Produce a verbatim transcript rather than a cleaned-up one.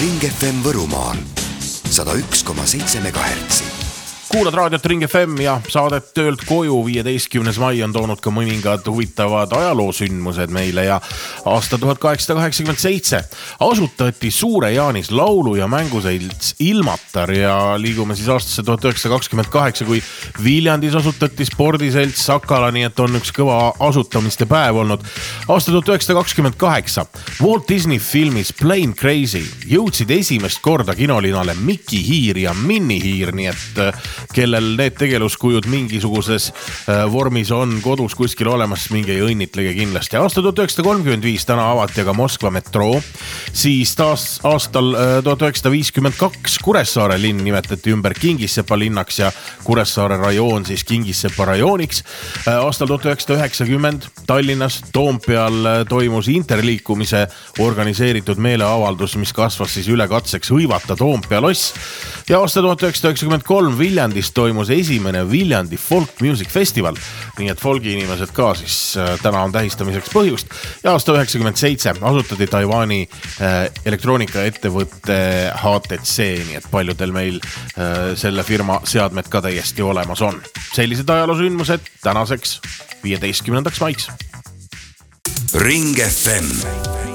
Ring F M Võrumaal sada üks koma seitse megahertsi. Kuulad raadiot Ring F M ja saadet Töölt koju. viieteistkümnes mai on toonud ka mõningad huvitavad ajaloosündmused meile ja aasta tuhat kaheksasada kaheksakümmend seitse asutati Suure Jaanis laulu- ja mänguselts Ilmatar ja liigume siis aastasse tuhat üheksasada kakskümmend kaheksa, kui Viljandis asutati spordiselts Sakala, nii et on üks kõva asutamiste päev olnud. Aasta tuhat üheksasada kakskümmend kaheksa Walt Disney filmis Plane Crazy jõudsid esimest korda kinolinale Mickey Hiir ja Minnie Hiir, nii et kellel need tegelaskujud mingisuguses vormis on kodus kuskil olemas, minge ja õnnitlege kindlasti. Aasta tuhat üheksasada kolmkümmend viis täna avati aga Moskva metroo, siis taas aastal tuhat üheksasada viiskümmend kaks Kuressaare linn nimetati ümber Kingissepa linnaks ja Kuressaare rajoon siis Kingissepa rajooniks. Aastal tuhat üheksasada üheksakümmend Tallinnas Toompeal toimus interliikumise organiseeritud meeleavaldus, mis kasvas siis üle katseks hõivata Toompea loss. Ja aasta tuhat üheksasada üheksakümmend kolm Viljandis toimus esimene Viljandi Folk Music Festival, nii et folgi inimesed ka siis täna on tähistamiseks põhjust. Ja aasta üheksakümmend seitse asutati Taiwani elektroonikaettevõtte H T C, nii et paljudel meil selle firma seadmed ka täiesti olemas on. Sellised ajaloosündmused tänaseks viieteistkümnendaks maiks. Ring F M